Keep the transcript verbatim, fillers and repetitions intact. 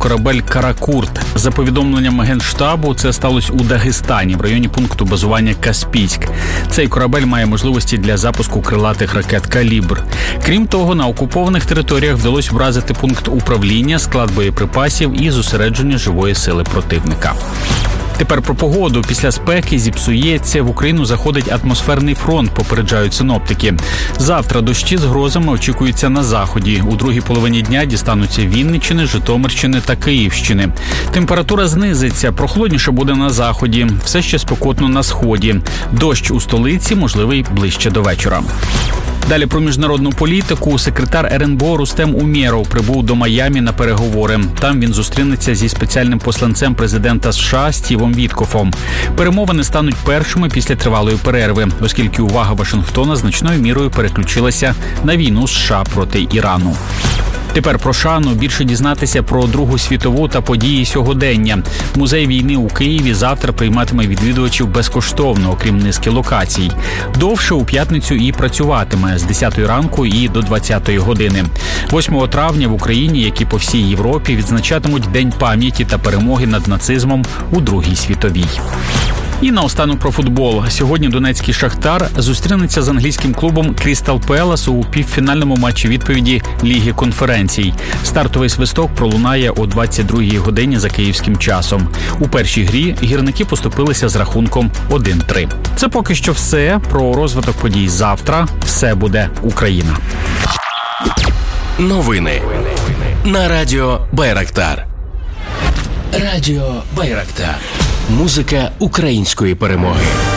корабель «Каракурт». За повідомленням Генштабу, це сталося у Дагестані, в районі пункту базування Каспійськ. Цей корабель має можливості для запуску крилатих ракет «Калібр». Крім того, на окупованих територіях вдалося вразити пункт управління, склад боєприпасів і зосередження живої сили противника. Тепер про погоду. Після спеки зіпсується. В Україну заходить атмосферний фронт, попереджають синоптики. Завтра дощі з грозами очікуються на заході. У другій половині дня дістануться Вінниччини, Житомирщини та Київщини. Температура знизиться, прохолодніше буде на заході. Все ще спекотно на сході. Дощ у столиці можливий ближче до вечора. Далі про міжнародну політику. Секретар ер ен бе о Рустем Умєров прибув до Майамі на переговори. Там він зустрінеться зі спеціальним посланцем президента США Стівом Віткофом. Перемовини стануть першими після тривалої перерви, оскільки увага Вашингтона значною мірою переключилася на війну США проти Ірану. Тепер про шану. Більше дізнатися про Другу світову та події сьогодення. Музей війни у Києві завтра прийматиме відвідувачів безкоштовно, окрім низки локацій. Довше у п'ятницю і працюватиме з десятої ранку і до двадцятої години. восьмого травня в Україні, як і по всій Європі, відзначатимуть День пам'яті та перемоги над нацизмом у Другій світовій. І наостанок про футбол. Сьогодні донецький «Шахтар» зустрінеться з англійським клубом «Крістал Пелас» у півфінальному матчі відповіді Ліги конференцій. Стартовий свисток пролунає о двадцять другій годині за київським часом. У першій грі гірники поступилися з рахунком один три. Це поки що все. Про розвиток подій завтра. Все буде Україна. Новини на радіо Байрактар. Радіо Байрактар. Музика української перемоги.